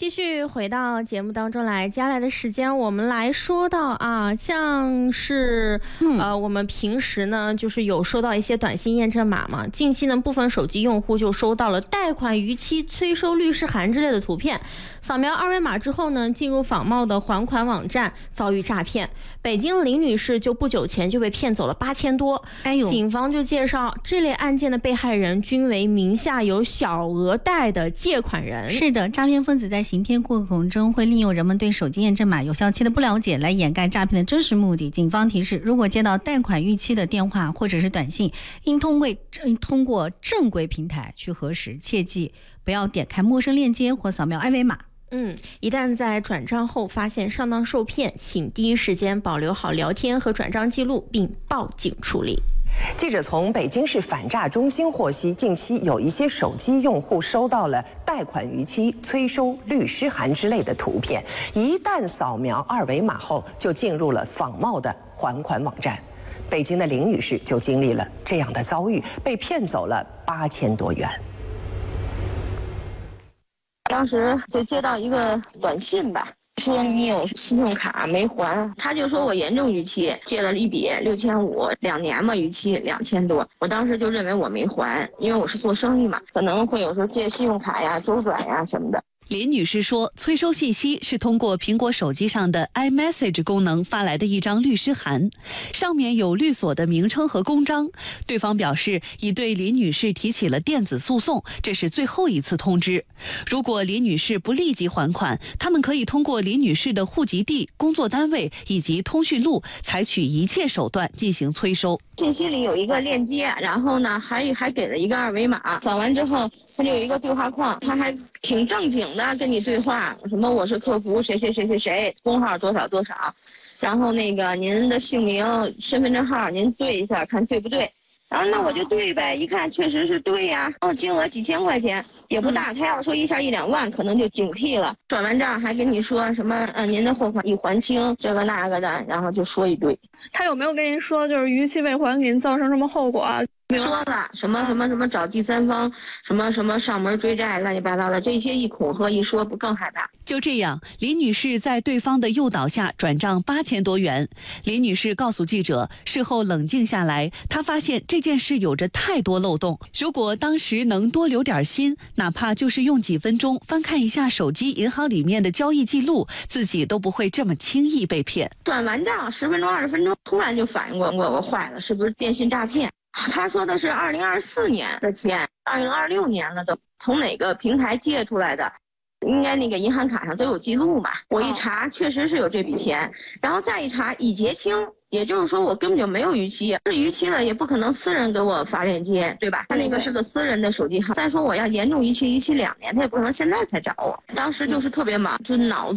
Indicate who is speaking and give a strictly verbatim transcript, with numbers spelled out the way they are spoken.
Speaker 1: 继续回到节目当中来，接下来的时间我们来说到啊，像是、嗯、呃，我们平时呢就是有收到一些短信验证码嘛，近期呢部分手机用户就收到了贷款逾期、催收律师函之类的图片，扫描二维码之后呢，进入仿冒的还款网站遭遇诈骗。北京林女士就不久前就被骗走了八千多，哎呦，警方就介绍这类案件的被害人均为名下有小额贷的借款人。
Speaker 2: 是的，诈骗分子在行骗过程中会利用人们对手机验证码有效期的不了解来掩盖诈骗的真实目的。警方提示，如果接到贷款逾期的电话或者是短信，应通过通过正规平台去核实，切记不要点开陌生链接或扫描二维码。
Speaker 1: 嗯，一旦在转账后发现上当受骗，请第一时间保留好聊天和转账记录，并报警处理。
Speaker 3: 记者从北京市反诈中心获悉，近期有一些手机用户收到了贷款逾期、催收律师函之类的图片，一旦扫描二维码后，就进入了仿冒的还款网站。北京的林女士就经历了这样的遭遇，被骗走了八千多元。
Speaker 4: 当时就接到一个短信吧，说你有信用卡没还，他就说我严重逾期，借了一笔六千五，两年嘛，逾期两千多。我当时就认为我没还，因为我是做生意嘛，可能会有时候借信用卡呀、周转呀什么的。
Speaker 5: 林女士说，催收信息是通过苹果手机上的 iMessage 功能发来的一张律师函，上面有律所的名称和公章。对方表示已对林女士提起了电子诉讼，这是最后一次通知。如果林女士不立即还款，他们可以通过林女士的户籍地、工作单位以及通讯录，采取一切手段进行催收。
Speaker 4: 信息里有一个链接，然后呢还还给了一个二维码，扫完之后他就有一个对话框，他还挺正经的跟你对话，什么我是客服谁谁谁谁谁，工号多少多少，然后那个您的姓名、身份证号您对一下看对不对。然后那我就对呗，一看确实是对呀、啊，哦，金额几千块钱也不大，他要说一下一两万，可能就警惕了。转完账还跟你说什么，呃，您的货款已还清，这个那个的，然后就说一堆。
Speaker 6: 他有没有跟您说，就是逾期未还给您造成什么后果啊？
Speaker 4: 说了什么什么什么找第三方，什么什么上门追债，乱七八糟的，这些一恐吓一说，不更害怕？
Speaker 5: 就这样，林女士在对方的诱导下转账八千多元。林女士告诉记者，事后冷静下来，她发现这件事有着太多漏洞。如果当时能多留点心，哪怕就是用几分钟翻看一下手机银行里面的交易记录，自己都不会这么轻易被骗。
Speaker 4: 转完账十分钟、二十分钟，突然就反应过来，我坏了，是不是电信诈骗？他说的是二零二四年的钱，二零二六年了都，从哪个平台借出来的？应该那个银行卡上都有记录嘛。我一查，确实是有这笔钱，然后再一查已结清，也就是说我根本就没有逾期，是逾期了也不可能私人给我发链接，对吧？他那个是个私人的手机号。再说我要严重逾期，逾期两年，他也不可能现在才找我。当时就是特别忙，就脑子。